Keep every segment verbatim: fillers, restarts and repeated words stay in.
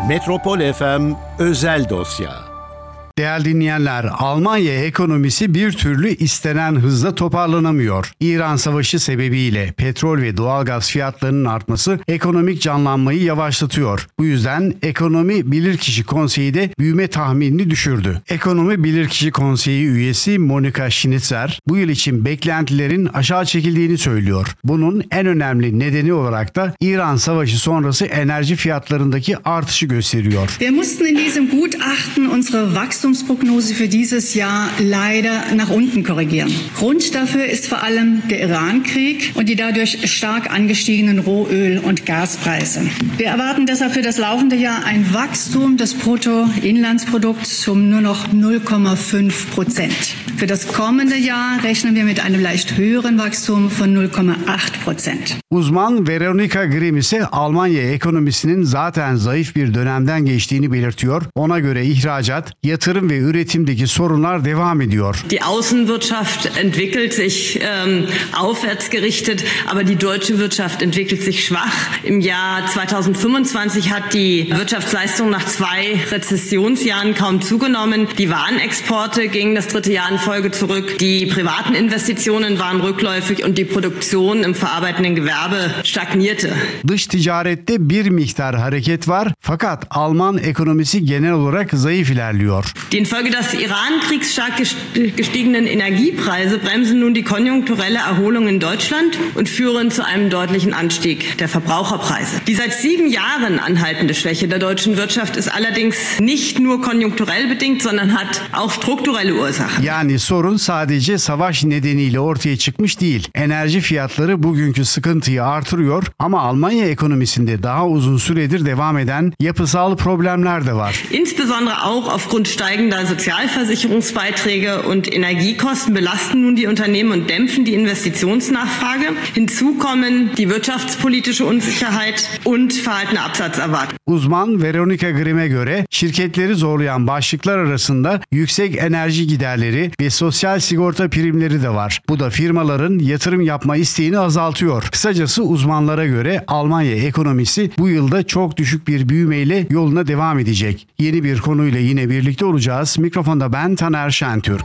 Metropol F M Özel Dosya. Değerli dinleyenler, Almanya ekonomisi bir türlü istenen hızla toparlanamıyor. İran Savaşı sebebiyle petrol ve doğalgaz fiyatlarının artması ekonomik canlanmayı yavaşlatıyor. Bu yüzden Ekonomi Bilirkişi Konseyi de büyüme tahminini düşürdü. Ekonomi Bilirkişi Konseyi üyesi Monika Schnitzer, bu yıl için beklentilerin aşağı çekildiğini söylüyor. Bunun en önemli nedeni olarak da İran Savaşı sonrası enerji fiyatlarındaki artışı gösteriyor. Wir mussten in diesem Gutachten unsere Wachstum Wachstumsprognose für dieses Jahr leider nach unten korrigieren. Grund dafür ist vor allem der Iran-Krieg und die dadurch stark angestiegenen Rohöl- und Gaspreise. Wir erwarten deshalb für das laufende Jahr ein Wachstum des Bruttoinlandsprodukts um nur noch null Komma fünf Prozent. Für das kommende Jahr rechnen wir mit einem leicht höheren Wachstum von null Komma acht Prozent. Uzman Veronika Grimm ise Almanya ekonomisinin zaten zayıf bir dönemden geçtiğini belirtiyor. Ona göre ihracat, yatırım ve üretimdeki sorunlar devam ediyor. Die Außenwirtschaft entwickelt sich ähm, aufwärts gerichtet, aber die deutsche Wirtschaft entwickelt sich schwach. Im Jahr zweitausendfünfundzwanzig hat die Wirtschaftsleistung nach zwei Rezessionsjahren kaum zugenommen. Die Warenexporte gingen das dritte Jahr in Folge zurück. Die privaten Investitionen waren rückläufig und die Produktion im verarbeitenden Gewerbe stagnierte. Dış ticarette bir miktar hareket var, fakat Alman ekonomisi genel olarak zayıf ilerliyor. Die infolge des Iran-Kriegs stark gestiegenen Energiepreise bremsen nun die konjunkturelle Erholung in Deutschland und führen zu einem deutlichen Anstieg der Verbraucherpreise. Die seit sieben Jahren anhaltende Schwäche der deutschen Wirtschaft ist allerdings nicht nur konjunkturell bedingt, sondern hat auch strukturelle Ursachen. Yani sorun sadece savaş nedeniyle ortaya çıkmış değil. Enerji fiyatları bugünkü sıkıntıyı artırıyor ama Almanya ekonomisinde daha uzun süredir devam eden yapısal problemler de var. Insbesondere auch aufgrund steigender Sozialversicherungsbeiträge und Energiekosten belasten nun die Unternehmen und dämpfen die Investitionsnachfrage. Hinzu kommen die wirtschaftspolitische Unsicherheit und verhaltene Absatzerwartungen. Uzman Veronika Grimm'e göre şirketleri zorlayan başlıklar arasında yüksek enerji giderleri ve sosyal sigorta primleri de var. Bu da firmaların yatırım yapma isteğini azaltıyor. Kısacası uzmanlara göre Almanya ekonomisi bu yılda çok düşük bir büyümeyle yoluna devam edecek. Yeni bir konuyla yine birlikte olacağız. Mikrofonda ben Taner Şentürk.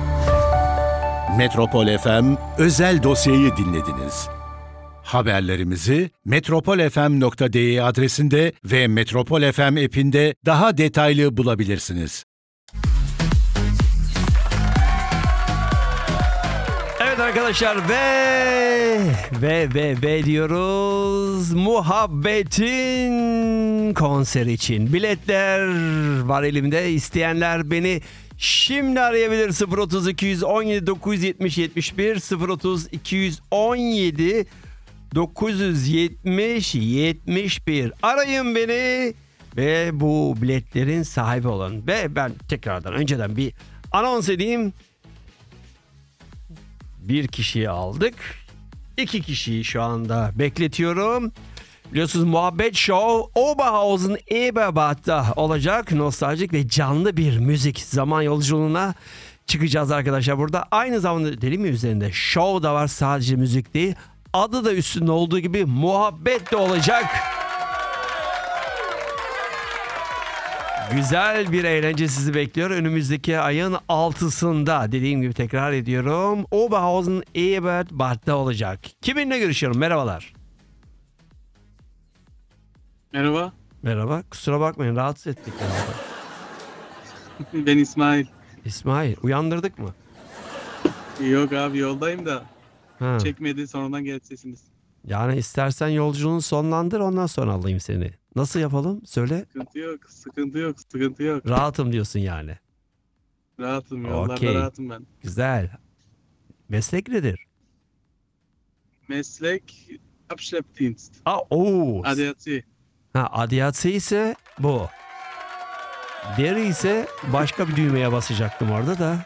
Metropol F M Özel Dosyayı dinlediniz. Haberlerimizi metropol f m nokta d e adresinde ve Metropol F M app'inde daha detaylı bulabilirsiniz. Evet arkadaşlar ve ve ve ve diyoruz Muhabbet'in konser için biletler var elimde. İsteyenler beni şimdi arayabilir. Sıfır otuz iki yüz on yedi dokuz yüz yetmiş yetmiş bir sıfır otuz iki yüz on yedi dokuz yüz yetmiş yetmiş bir arayın beni ve bu biletlerin sahibi olun. Ve ben tekrardan önceden bir anons edeyim. Bir kişiyi aldık. İki kişiyi şu anda bekletiyorum. Biliyorsunuz Muhabbet Show Oberhausen Eberbach'ta olacak. Nostaljik ve canlı bir müzik zaman yolculuğuna çıkacağız arkadaşlar burada. Aynı zamanda deli mi üzerinde show da var, sadece müzik değil. Adı da üstünde olduğu gibi muhabbet de olacak. Güzel bir eğlence sizi bekliyor. Önümüzdeki ayın altısında dediğim gibi tekrar ediyorum. Oberhausen Eberbach'ta olacak. Kiminle görüşüyorum? Merhabalar. Merhaba. Merhaba. Kusura bakmayın, rahatsız ettik. Ben İsmail. İsmail, uyandırdık mı? Yok abi, yoldayım da Ha. çekmedi, sonradan geldi sesiniz. Yani istersen yolculuğunu sonlandır, ondan sonra alayım seni. Nasıl yapalım? Söyle. Sıkıntı yok, sıkıntı yok, sıkıntı yok. Rahatım diyorsun yani. Rahatım, yollarda Okey. rahatım ben. Güzel. Meslek nedir? Meslek Abschleppdienst. Aa, oo. A D A C. Ha, adiyatsı ise bu. Deri ise başka bir düğmeye basacaktım orada da.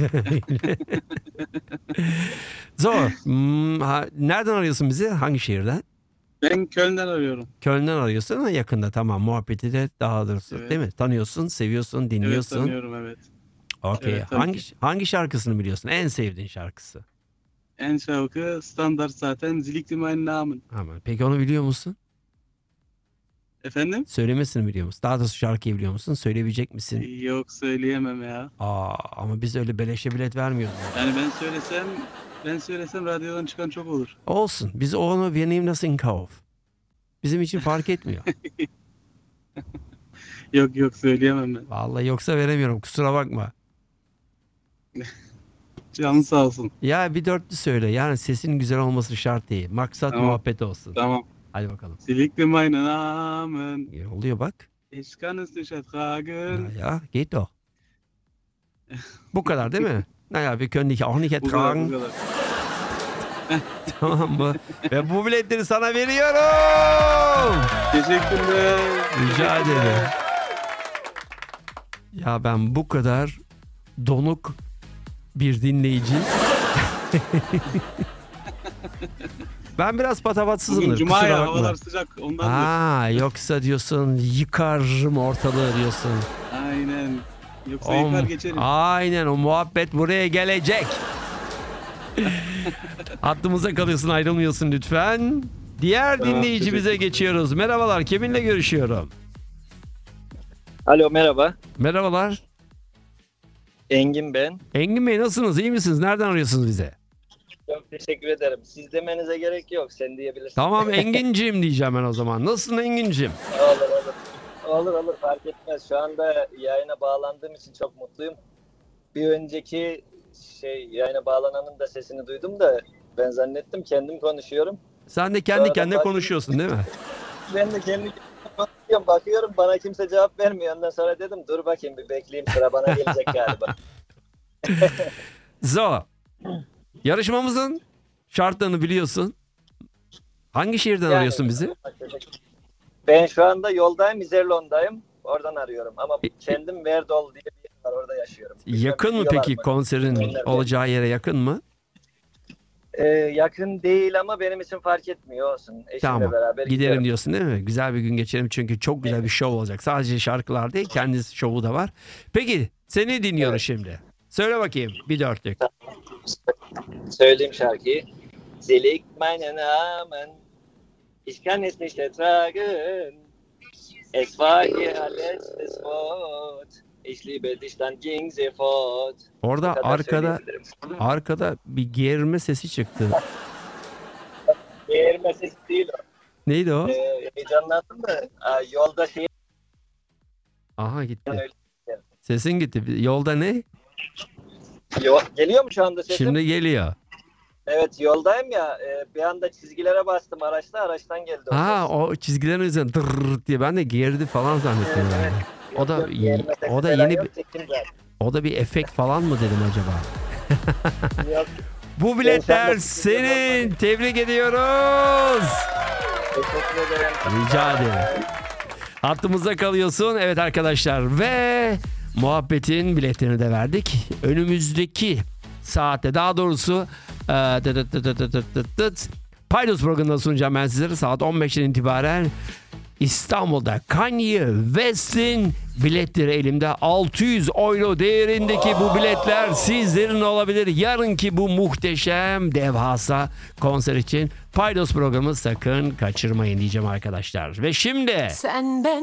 Zor. Hmm, ha, nereden arıyorsun bizi? Hangi şehirden? Ben Köln'den arıyorum. Köln'den arıyorsun ama yakında, tamam. Muhabbeti de daha doğrusu Evet. değil mi? Tanıyorsun, seviyorsun, dinliyorsun. Evet, tanıyorum, evet. Okey. Evet, tabii hangi ki. hangi şarkısını biliyorsun? En sevdiğin şarkısı? En şarkı standart zaten. Sie liegt in meinen Namen. Ama peki onu biliyor musun? Efendim? Söylemesini biliyor musun? Daha doğrusu şarkıyı biliyor musun? Söyleyebilecek misin? Yok, söyleyemem ya. Aa, ama biz öyle beleşe bilet vermiyoruz. Yani ben söylesem ben söylesem radyodan çıkan çok olur. Olsun. Biz onu wir nehmen das in Kauf. Bizim için fark etmiyor. Yok yok, söyleyemem ben. Vallahi yoksa veremiyorum. Kusura bakma. Canın sağ olsun. Ya bir dörtlü söyle. Yani sesin güzel olması şart değil. Maksat Tamam. muhabbet olsun. Tamam. Hadi bakalım. Sie liegt in meinen Armen. Ya, oluyor bak. Ich kann es nicht ertragen. Ya, ya geht doch. Bu kadar değil mi? Naja, wir können dich auch nicht Bu kadar, bu ertragen. kadar. Tamam mı? Ve bu biletleri sana veriyorum. Teşekkürler. Rica Teşekkürler. ederim. Ya ben bu kadar donuk bir dinleyici. Ben biraz Bugün patavatsızımdır. cuma Kusura ya, bakma. havalar sıcak ondan. Aa, yoksa diyorsun yıkarım ortalığı diyorsun. Aynen. Yoksa O- yıkar geçerim. Aynen, o muhabbet buraya gelecek. Hattımıza kalıyorsun, ayrılmıyorsun lütfen. Diğer Tamam, dinleyicimize teşekkür geçiyoruz. Merhabalar, kiminle görüşüyorum? Alo, merhaba. Merhabalar. Engin ben. Engin Bey, nasılsınız? İyi misiniz? Nereden arıyorsunuz bize? Çok teşekkür ederim. Siz demenize gerek yok. Sen diyebilirsin. Tamam Engincim diyeceğim ben o zaman. Nasılsın Engincim? Olur olur. Olur olur, fark etmez. Şu anda yayına bağlandığım için çok mutluyum. Bir önceki şey yayına bağlananın da sesini duydum da ben zannettim kendim konuşuyorum. Sen de kendi Sonra kendine bak- konuşuyorsun değil mi? Ben de kendi kendime konuşuyorum. Bakıyorum bana kimse cevap vermiyor. Ondan sonra dedim dur bakayım bir bekleyeyim, sıra bana gelecek galiba. So. Yarışmamızın şartlarını biliyorsun. Hangi şehirden Yani- arıyorsun bizi? Ben şu anda yoldayım, İzerlon'dayım. Oradan arıyorum ama E- kendim Verdol diye bir yer var, orada yaşıyorum. Bilmem Yakın mı biliyorlar peki mı? konserin Onlar- olacağı yere yakın mı? Ee, yakın değil ama benim için fark etmiyor, olsun. Eşimle Tamam. beraber Gidelim giderim. diyorsun değil mi? Güzel bir gün geçirelim çünkü çok güzel bir şov olacak. Sadece şarkılar değil, kendi şovu da var. Peki seni dinliyoruz Evet. şimdi. Söyle bakayım bir dörtlük. Söyleyeyim şarkıyı. Sie liegt meinen Namen. Ich kann es nicht ertragen. Es war ihr letztes Wort. Ich liebe dich, dann ging sie fort. Orada Bu kadar arkada söyleyebilirim. arkada bir geğirme sesi çıktı. Değirme sesi değil o. Neydi o? Ee, heyecanlandım da aa, yolda şey Aha gitti. öyle. Sesin gitti. Yolda ne? Yo, geliyor mu şu anda sesim? Şimdi geliyor. Evet, yoldayım ya, e, bir anda çizgilere bastım araçta, araçtan geldi o Ha, ses. o çizgilerin üzerine dırr diye ben de gerdi falan zannettim Evet, ben de. evet. O da Yok, değirme sesi o da falan yeni yok, bir çekim zaten. o da bir efekt falan mı dedim acaba? Yok, Bu biletler sen de- senin. Tebrik ediyoruz. teşekkür ederim. Rica ederim. Hattımızda kalıyorsun. Evet arkadaşlar ve muhabbetin biletlerini de verdik. Önümüzdeki saatte, daha doğrusu e, dıt dıt dıt dıt dıt dıt dıt, Paydos programında sunacağım ben sizlere saat on beşten itibaren İstanbul'da Kanye West'in biletleri elimde. altı yüz euro değerindeki bu biletler sizlerin olabilir. Yarınki bu muhteşem devasa konser için Paydos programı sakın kaçırmayın diyeceğim arkadaşlar. Ve şimdi Sen ben